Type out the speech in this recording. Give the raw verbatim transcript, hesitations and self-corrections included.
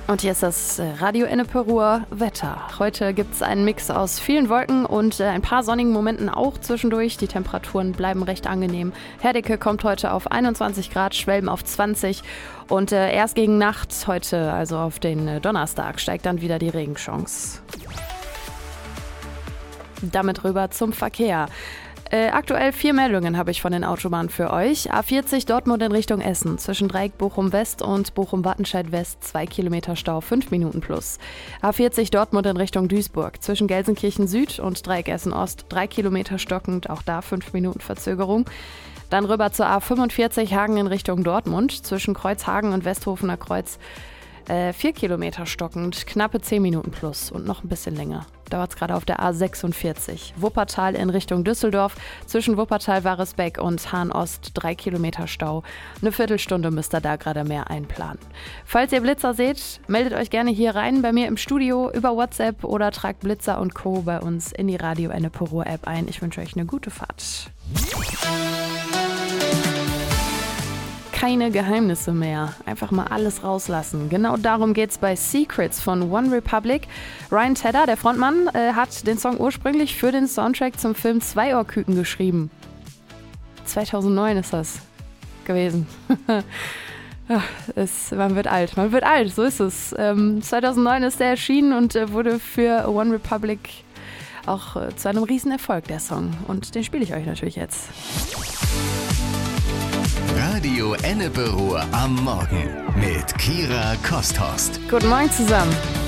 Und hier ist das Radio Ennepe-Ruhr Wetter. Heute gibt es einen Mix aus vielen Wolken und ein paar sonnigen Momenten auch zwischendurch. Die Temperaturen bleiben recht angenehm. Herdecke kommt heute auf einundzwanzig Grad, Schwelm auf zwanzig. Und äh, erst gegen Nacht heute, also auf den äh, Donnerstag, steigt dann wieder die Regenchance. Damit rüber zum Verkehr. Äh, aktuell vier Meldungen habe ich von den Autobahnen für euch. A vierzig Dortmund in Richtung Essen. Zwischen Dreieck Bochum-West und Bochum-Wattenscheid-West zwei Kilometer Stau, fünf Minuten plus. A vierzig Dortmund in Richtung Duisburg. Zwischen Gelsenkirchen Süd und Dreieck Essen-Ost drei Kilometer stockend, auch da fünf Minuten Verzögerung. Dann rüber zur A fünfundvierzig Hagen in Richtung Dortmund. Zwischen Kreuzhagen und Westhofener Kreuz äh, vier Kilometer stockend, knappe zehn Minuten plus und noch ein bisschen länger. Dauert es gerade auf der A sechsundvierzig. Wuppertal in Richtung Düsseldorf. Zwischen Wuppertal-Waresbeck und Hahn-Ost drei Kilometer Stau. Eine Viertelstunde müsst ihr da gerade mehr einplanen. Falls ihr Blitzer seht, meldet euch gerne hier rein bei mir im Studio über WhatsApp oder tragt Blitzer und Co. bei uns in die Radio Ennepe-Ruhr App ein. Ich wünsche euch eine gute Fahrt. Keine Geheimnisse mehr. Einfach mal alles rauslassen. Genau darum geht's bei Secrets von One Republic. Ryan Tedder, der Frontmann, äh, hat den Song ursprünglich für den Soundtrack zum Film Zweiohrküken geschrieben. zweitausendneun ist das gewesen. Ach, es, man wird alt, man wird alt, so ist es. Ähm, zweitausendneun ist der erschienen und äh, wurde für One Republic auch äh, zu einem Riesenerfolg, der Song. Und den spiele ich euch natürlich jetzt. Radio Ennepe-Ruhr am Morgen mit Kira Kosthorst. Guten Morgen zusammen.